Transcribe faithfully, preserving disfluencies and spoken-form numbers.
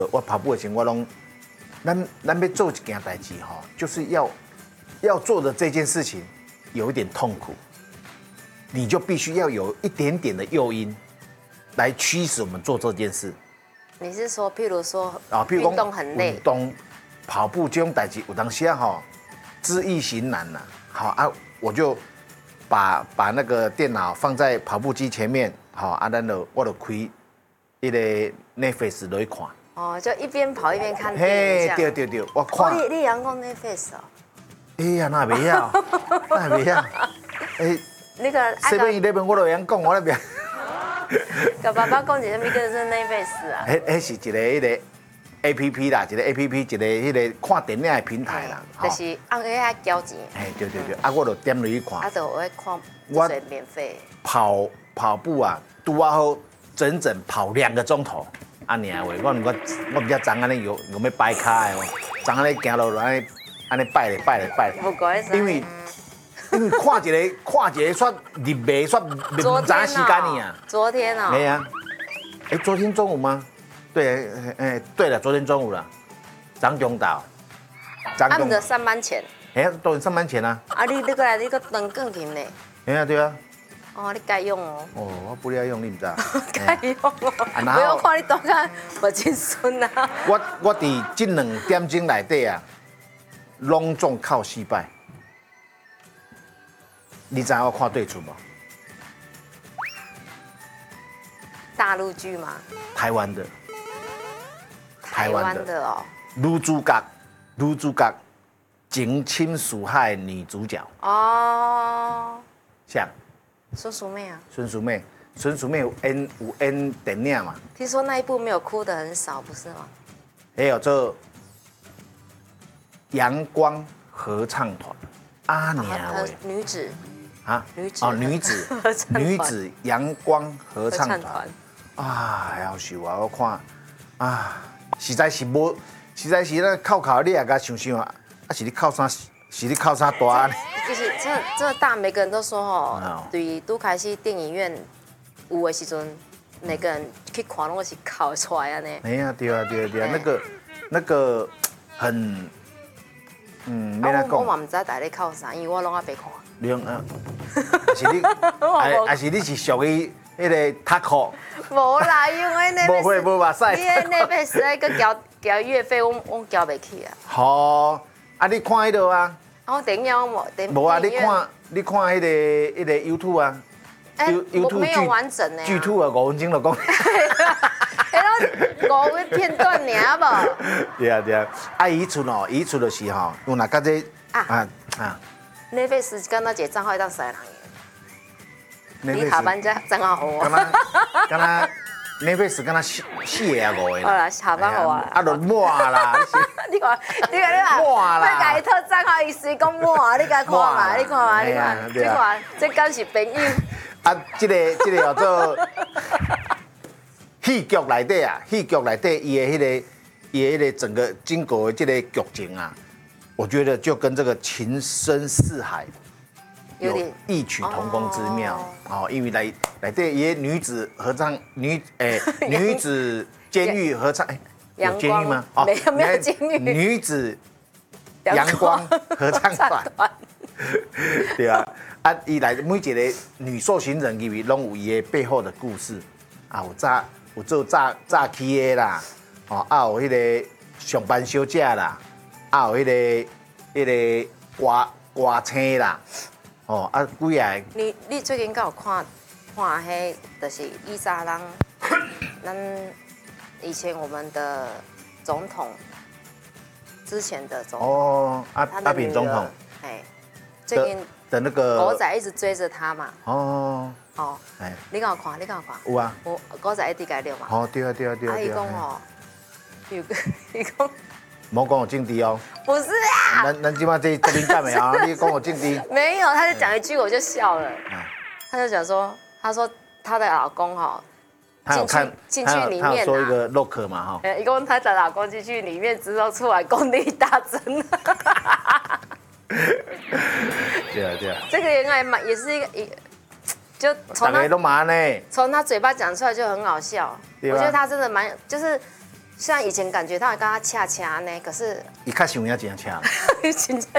我跑步的时候，我拢，咱咱要做一件代志哈，就是要要做的这件事情有一点痛苦，你就必须要有一点点的诱因来驱使我们做这件事。 你是说，譬如说， 啊，譬如运动很累， 运动跑步这种代志，有当时啊哈，知易行难呐。好啊，我就把把那个电脑放在跑步机前面，好啊，咱就我就开一个 Netflix 来看。 哦，就一边跑一边看电影。 嘿，对对对，我看。 哦、你你阳光 Netflix 哦？ 哎呀，那袂晓，那袂晓。哎， 那个 seven eleven 我都会讲，我那边。 甲爸爸讲一下，咪叫做 Netflix 啊？ 迄迄是一个迄个 A P P 啦，一个 A P P， 一个迄个看电影的平台啦。 就是按迄遐交钱。 哎，对对对，啊，我就点入去看。 啊，就我看，我免费。 跑跑步啊，拄啊好，整整跑两个钟头。啊，尔话，我我我比较脏安尼，有有要摆卡的哦，脏安尼行路安尼安尼摆咧摆咧摆咧。 不怪啥。 因为因为看一个看一个煞入袂煞唔知时间呢啊。 昨天哦。 没啊。哎，昨天中午吗？对，哎，对了，昨天中午了。张中岛。 张中。按着上班前。 哎，都上班前啊。 啊，你你过来，你个灯更勤呢。 哎呀，对啊。 哦，你该用哦。 哦，我不要用，你唔知道？ 该用哦。不要看你多看，无真顺啊。 我我伫这两点钟内底啊，拢总靠失败。你知影我看对处无？ 大陆剧吗？ 台湾的。 台湾的哦。 女主角，女主角，情深似海女主角。 哦。 像。 孙淑妹啊。 孙淑妹，孙淑妹有演有演电影嘛？ 听说那一部没有哭的很少，不是吗？ 还有做阳光合唱团，阿娘喂， 女子。 啊， 女子哦，女子女子阳光合唱团，啊，夭寿啊！我看啊，实在是无，实在是那靠靠你也甲想想啊，啊是你靠啥？是你靠啥大呢？ 就是这这大，每个人都说吼，对，拄开始电影院有的时阵，每个人去看拢是靠出来安尼。 哎呀，对啊，对啊，对啊，那个那个很，嗯，没那讲。 我嘛唔知大家靠啥，因为我拢还没看。 你用啊？还是你？还还是你是属于迄个塔库？ 无啦，因为那无会无目屎。 因为那边实在个交交月费，我我交袂起啊。 好，啊你看迄个啊？ 我电影我无。 无啊，你看你看迄个迄个 YouTube 啊 ，YouTube 没有完整的。 剧兔啊，五分钟就讲。 迄个五个片段尔无。 对啊对啊，啊伊出哦，伊出就是吼，有哪甲这啊啊。 那份是跟他姐账号当三人的，你下班再账号好啊。 敢若那份是敢若四四个啊五个。 好啦，下班好啊。 啊，就满啦。 你看，你看，你看， 满啦。 要甲伊套账号，伊随讲满，你甲看嘛，你看嘛，你看，你看，这敢是朋友。 啊，这个这个叫做戏剧内底啊，戏剧内底伊的迄个伊的迄个整个经过的这个剧情啊。我觉得就跟这个情深似海有异曲同工之妙哦，因为来来对一女子合唱女诶女子监狱合唱，有监狱吗？ 没有没有监狱。 女子阳光合唱团，对啊，啊，伊来每一个女受刑人入面拢有伊的背后的故事啊，有早有做早早起的啦，哦，啊有迄个上班小姐啦。啊，有迄个、迄个歌歌星啦，哦，啊，几啊。 你你最近敢有看看迄，就是伊莎人，咱以前我们的总统，之前的总统。哦， 阿阿扁总统。 哎，最近的那个狗仔一直追着他嘛。 哦。 哦。哎。你敢有看？你敢有看？ 有啊。 我狗仔一直改了嘛。 哦，对啊，对啊，对啊。 阿姨讲哦，有个伊讲。 莫讲我政治哦， 不是啊， 咱咱今晚这这敏感的啊，你讲我政治？ 没有，他就讲一句我就笑了，他就讲说，他说他的老公哈， 他有看进去里面说一个 lock 嘛哈， 一共他的老公进去里面之后出来功力大增， 对啊对啊， 这个原来蛮也是一个一，就从他都蛮呢， 从他嘴巴讲出来就很好笑，我觉得他真的蛮就是。 虽然以前感觉到跟他恰恰呢，可是伊较想要真恰， 真正